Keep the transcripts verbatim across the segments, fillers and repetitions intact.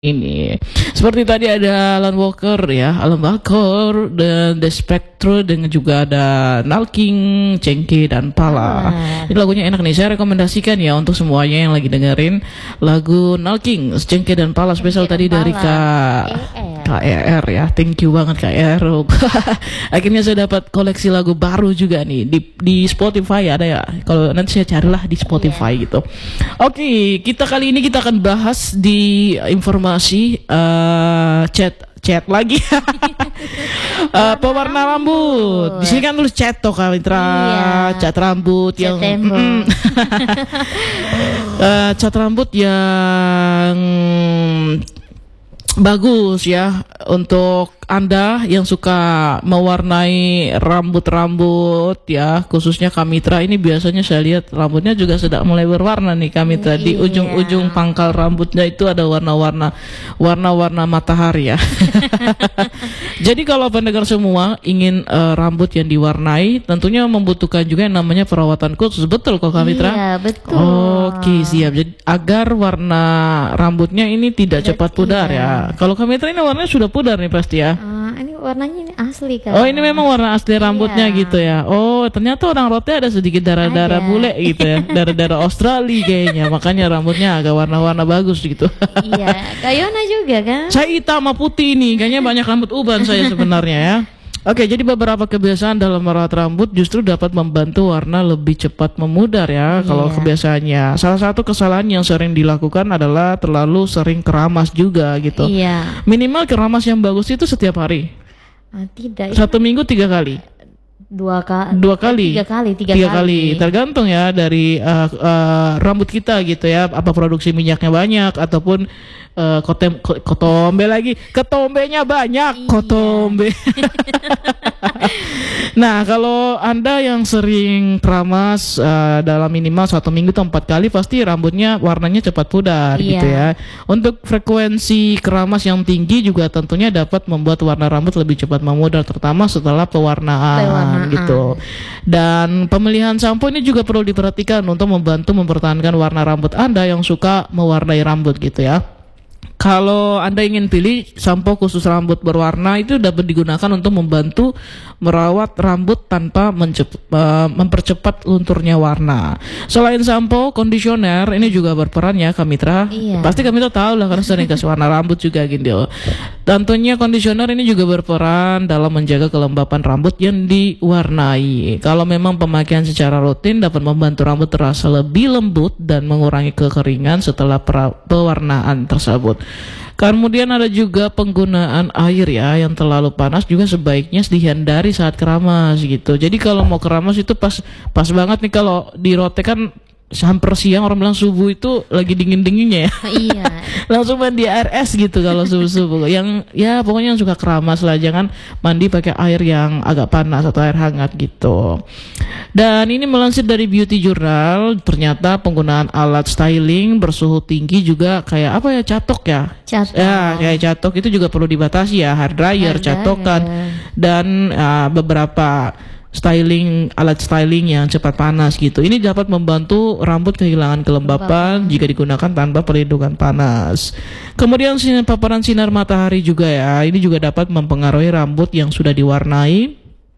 Ini seperti tadi ada Alan Walker ya, Alan Walker dan The Spectre, dengan juga ada Nalking, Cengke dan Pala. Ah. Ini lagunya enak nih, saya rekomendasikan ya untuk semuanya yang lagi dengerin lagu Nalking, Cengke dan Pala spesial tadi dari K K E R ya. Thank you banget K E R. Akhirnya saya dapat koleksi lagu baru juga nih di di Spotify ada ya. Kalau nanti saya carilah di Spotify Yeah. gitu. Oke, kita kali ini kita akan bahas di informasi uh, chat chat lagi. uh, pewarna rambut. Di sini kan tulis cat toh Kak Mitra. Iya. Cat rambut Cat yang tembok. mm, uh, cat rambut yang bagus ya untuk Anda yang suka mewarnai rambut-rambut ya, khususnya Kak Mitra ini biasanya saya lihat rambutnya juga sudah mulai berwarna nih Kak Mitra. Di Iya. ujung-ujung pangkal rambutnya itu ada warna-warna warna-warna matahari ya. Jadi kalau pendengar semua ingin uh, rambut yang diwarnai, tentunya membutuhkan juga yang namanya perawatan khusus. Betul kok Kak Mitra? Iya, betul. Oke, siap. Jadi agar warna rambutnya ini tidak Tidak- cepat pudar iya. ya. Kalau Kak Mitra ini warnanya sudah pudar nih pasti ya. Ah, ini warnanya ini asli kan? Oh, ini memang warna asli rambutnya Iya. gitu ya. Oh, ternyata orang rote ada sedikit darah-darah Ada. bule gitu ya. Darah-darah Australia kayaknya. Makanya rambutnya agak warna-warna bagus gitu. Iya, Kayona juga kan? Saya hitam sama putih nih, kayaknya banyak rambut uban saya sebenarnya ya. Oke, jadi beberapa kebiasaan dalam merawat rambut justru dapat membantu warna lebih cepat memudar ya. Kalau Iya. kebiasaannya, salah satu kesalahan yang sering dilakukan adalah terlalu sering keramas juga gitu. Iya. Minimal keramas yang bagus itu setiap hari, Ah, tidak. satu minggu tiga kali, Dua kali. dua kali, Tiga kali. Tiga, tiga kali, tergantung ya dari uh, uh, rambut kita gitu ya. Apa produksi minyaknya banyak ataupun uh, kotem, ko- kotombe lagi, ketombenya banyak, Iya. kotombe. Nah, kalau Anda yang sering keramas uh, dalam minimal satu minggu atau empat kali, pasti rambutnya warnanya cepat pudar Iya. gitu ya. Untuk frekuensi keramas yang tinggi juga tentunya dapat membuat warna rambut lebih cepat memudar, terutama setelah pewarnaan, Pewarnaan. gitu. Dan pemilihan sampo ini juga perlu diperhatikan untuk membantu mempertahankan warna rambut Anda yang suka mewarnai rambut gitu ya. Kalau Anda ingin pilih sampo khusus rambut berwarna, itu dapat digunakan untuk membantu merawat rambut tanpa mencep- eh, mempercepat lunturnya warna. Selain sampo, kondisioner ini juga berperan ya Kak Mitra. Iya. Pasti Kak Mitra tahu lah karena sering kasih warna rambut juga gitu. Tentunya kondisioner ini juga berperan dalam menjaga kelembapan rambut yang diwarnai. Kalau memang pemakaian secara rutin dapat membantu rambut terasa lebih lembut dan mengurangi kekeringan setelah pera- pewarnaan tersebut. Kemudian ada juga penggunaan air ya yang terlalu panas juga sebaiknya dihindari saat keramas gitu. Jadi kalau mau keramas itu pas pas banget nih, kalau di rote kan hampir siang, orang bilang subuh itu lagi dingin-dinginnya ya. Iya. Langsung mandi air es gitu kalau subuh-subuh. Yang ya pokoknya yang suka keramas lah, jangan mandi pakai air yang agak panas atau air hangat gitu. Dan ini melansir dari Beauty Journal, ternyata penggunaan alat styling bersuhu tinggi juga kayak apa ya, catok ya. Catok. Ya, kayak catok itu juga perlu dibatasi ya, hair dryer, Hair catokan dryer. dan uh, beberapa styling, alat styling yang cepat panas gitu. Ini dapat membantu rambut kehilangan kelembapan jika digunakan tanpa perlindungan panas. Kemudian sinar, paparan sinar matahari juga ya. Ini juga dapat mempengaruhi rambut yang sudah diwarnai.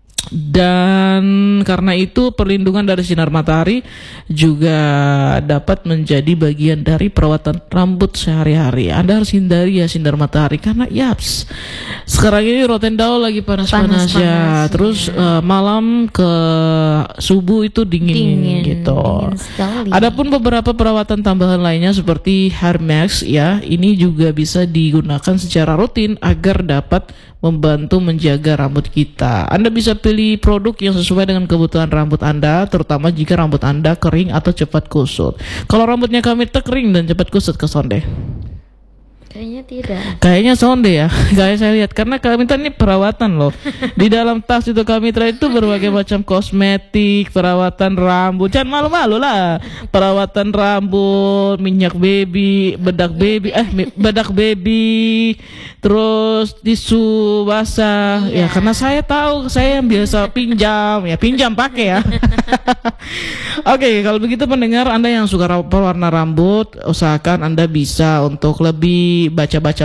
Dan karena itu perlindungan dari sinar matahari juga dapat menjadi bagian dari perawatan rambut sehari-hari. Anda harus hindari ya sinar matahari karena yaps, sekarang ini Rotendao lagi panas-panas ya. Panas-panas, Terus ya. eh, malam ke subuh itu dingin, Dingin, gitu. dingin sekali. Adapun beberapa perawatan tambahan lainnya seperti hair mask ya, ini juga bisa digunakan secara rutin agar dapat membantu menjaga rambut kita. Anda bisa pilih produk yang sesuai dengan kebutuhan rambut Anda, terutama jika rambut Anda kering atau cepat kusut. Kalau rambutnya kami kering dan cepat kusut, ke sonde. Kayaknya tidak. Kayaknya sonde ya, kayak saya lihat, karena Kak Mitra ini perawatan loh. Di dalam tas itu Kak Mitra itu berbagai macam kosmetik, perawatan rambut, jangan malu-malu lah. Perawatan rambut, minyak baby, bedak baby, eh mi- bedak baby, terus tisu basah. Ya Iya. karena saya tahu, saya yang biasa pinjam, ya pinjam pakai ya. Oke, kalau begitu pendengar Anda yang suka ra- pewarna rambut, usahakan Anda bisa untuk lebih dibaca-baca